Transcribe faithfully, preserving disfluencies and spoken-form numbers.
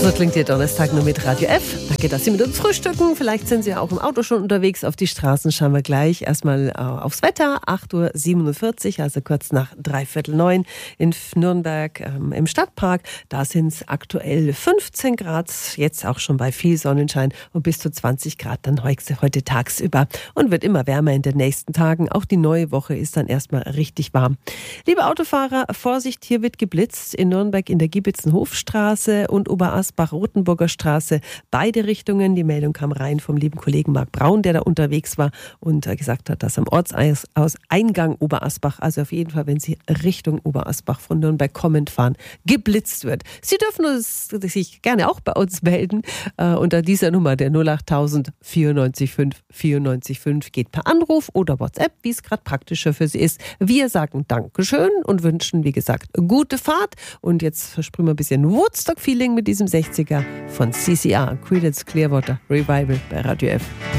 So klingt Ihr Donnerstag nur mit Radio F. Danke, dass Sie mit uns frühstücken. Vielleicht sind Sie auch im Auto schon unterwegs. Auf die Straßen schauen wir gleich. Erstmal äh, aufs Wetter. acht Uhr siebenundvierzig, also kurz nach dreiviertel neun in Nürnberg ähm, im Stadtpark. Da sind es aktuell fünfzehn Grad. Jetzt auch schon bei viel Sonnenschein und bis zu zwanzig Grad dann heute, heute tagsüber. Und wird immer wärmer in den nächsten Tagen. Auch die neue Woche ist dann erstmal richtig warm. Liebe Autofahrer, Vorsicht, hier wird geblitzt in Nürnberg in der Giebitzenhofstraße und Oberasbach-Rotenburger Straße. Beide Richtungen. Die Meldung kam rein vom lieben Kollegen Marc Braun, der da unterwegs war und gesagt hat, dass am Ortseingang Oberasbach, also auf jeden Fall, wenn Sie Richtung Oberasbach von Nürnberg kommend fahren, geblitzt wird. Sie dürfen uns, sich gerne auch bei uns melden äh, unter dieser Nummer, der null acht tausend vierundneunzig fünf vierundneunzig fünf, geht per Anruf oder WhatsApp, wie es gerade praktischer für Sie ist. Wir sagen Dankeschön und wünschen, wie gesagt, gute Fahrt. Und jetzt versprühen wir ein bisschen Woodstock-Feeling mit diesem sechziger von C C R, Creedence Clearwater Revival bei Radio F.